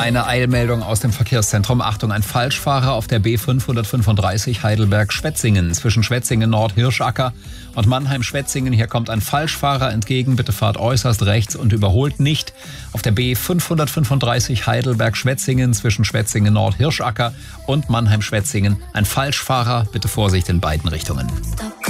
Eine Eilmeldung aus dem Verkehrszentrum. Achtung, ein Falschfahrer auf der B535 Heidelberg-Schwetzingen. Zwischen Schwetzingen Nord, Hirschacker und Mannheim-Schwetzingen. Hier kommt ein Falschfahrer entgegen. Bitte fahrt äußerst rechts und überholt nicht. Auf der B535 Heidelberg-Schwetzingen zwischen Schwetzingen Nord, Hirschacker und Mannheim-Schwetzingen. Ein Falschfahrer. Bitte Vorsicht in beiden Richtungen. Stop.